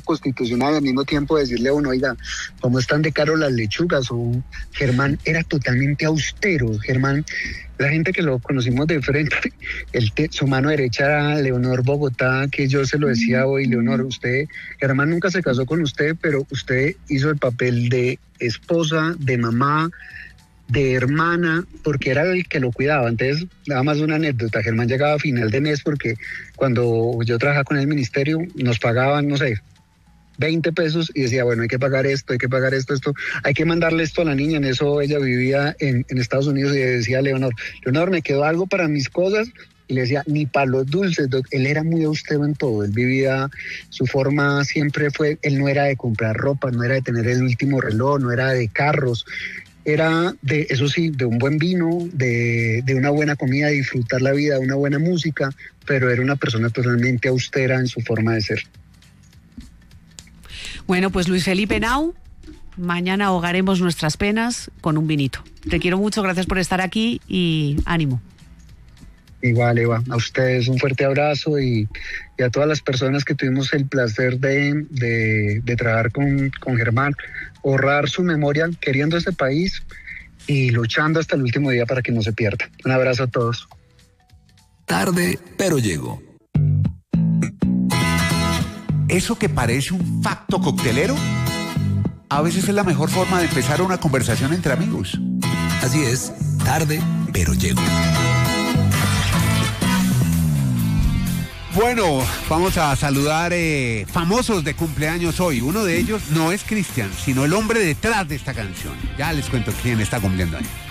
constitucional, al mismo tiempo decirle a uno, oiga, ¿cómo están de caro las lechugas? O Germán era totalmente austero. Germán, la gente que lo conocimos de frente, su mano derecha era Leonor Bogotá, que yo se lo decía hoy, Leonor, Germán nunca se casó con usted, pero usted hizo el papel de esposa, de mamá, de hermana, porque era el que lo cuidaba. Entonces, nada más una anécdota, Germán llegaba a final de mes porque cuando yo trabajaba con el ministerio nos pagaban, no sé, 20 pesos y decía, bueno, hay que pagar esto, hay que mandarle esto a la niña. En eso ella vivía en Estados Unidos y decía a Leonor, me quedó algo para mis cosas. Y le decía, ni para los dulces. Él era muy austero en todo. Él vivía, su forma siempre fue, él no era de comprar ropa, no era de tener el último reloj, no era de carros. Era de, eso sí, de un buen vino, de una buena comida, de disfrutar la vida, de una buena música, pero era una persona totalmente austera en su forma de ser. Bueno, pues Luis Felipe Henao, mañana ahogaremos nuestras penas con un vinito. Te quiero mucho, gracias por estar aquí y ánimo. Igual, Eva, a ustedes un fuerte abrazo y a todas las personas que tuvimos el placer de trabajar con Germán, honrar su memoria, queriendo este país y luchando hasta el último día para que no se pierda. Un abrazo a todos. Tarde, pero llego. Eso que parece un facto coctelero, a veces es la mejor forma de empezar una conversación entre amigos. Así es, tarde, pero llego. Bueno, vamos a saludar famosos de cumpleaños hoy. Uno de ellos no es Cristian, sino el hombre detrás de esta canción. Ya les cuento quién está cumpliendo años.